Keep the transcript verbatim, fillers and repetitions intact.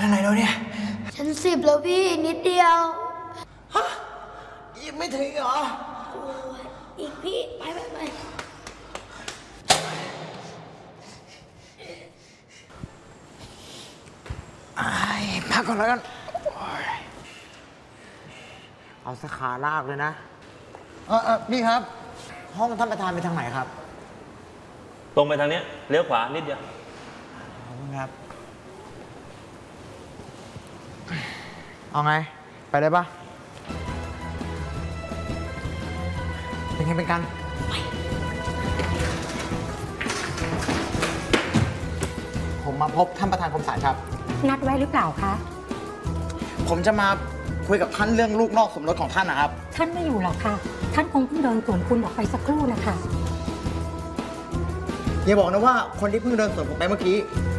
ชั้นไหนแล้วเนี่ยชั้นสิบแล้วพี่นิดเดียวฮะยังไม่ถึงเหรอโอ้ยอีกพี่ไปไปไปพักก่อนแล้วกันเอาสาขาลากเลยนะเออเออนี่ครับห้องท่านประธานไปทางไหนครับตรงไปทางนี้เลี้ยวขวานิดเดียวขอบคุณครับเอาไงไปได้ปะเป็นไงเป็นกันผมมาพบท่านประธานคมสารครับนัดไว้หรือเปล่าคะผมจะมาคุยกับท่านเรื่องลูกนอกสมรสของท่านนะครับท่านไม่อยู่หรอกค่ะท่านคงเพิ่งเดินสวนคุณออกไปสักครู่นะคะอย่าบอกนะว่าคนที่เพิ่งเดินสวนผมไปเมื่อกี้